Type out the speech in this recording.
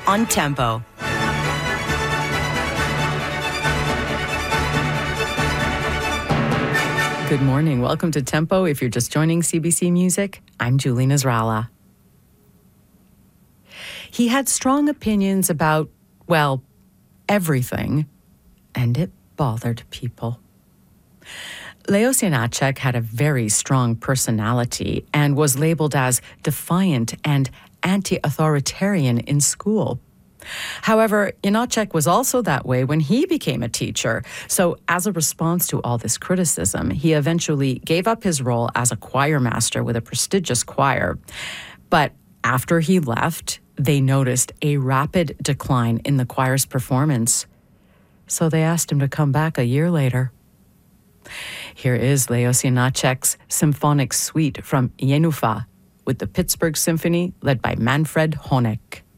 on Tempo. Good morning. Welcome to Tempo. If you're just joining CBC Music, I'm Julie Nasrallah. He had strong opinions about, well, everything, and it bothered people. Leos Janáček had a very strong personality and was labeled as defiant and anti-authoritarian in school. However, Janáček was also that way when he became a teacher. So as a response to all this criticism, he eventually gave up his role as a choir master with a prestigious choir. But after he left, they noticed a rapid decline in the choir's performance. So they asked him to come back a year later. Here is Leos Janáček's symphonic suite from Jenůfa with the Pittsburgh Symphony led by Manfred Honeck.